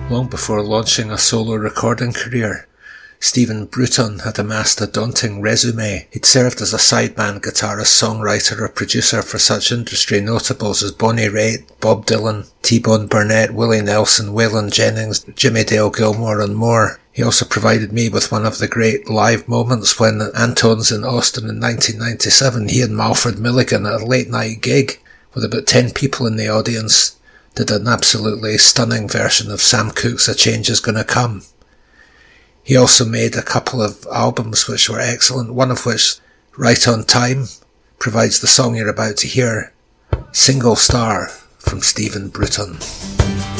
Long before launching a solo recording career, Stephen Bruton had amassed a daunting resume. He'd served as a sideband guitarist, songwriter or producer for such industry notables as Bonnie Raitt, Bob Dylan, T-Bone Burnett, Willie Nelson, Waylon Jennings, Jimmy Dale Gilmore and more. He also provided me with one of the great live moments when at Antone's in Austin in 1997, he and Malford Milligan at a late night gig with about 10 people in the audience did an absolutely stunning version of Sam Cooke's A Change Is Gonna Come. He also made a couple of albums which were excellent, one of which, Right on Time, provides the song you're about to hear, Single Star from Stephen Bruton.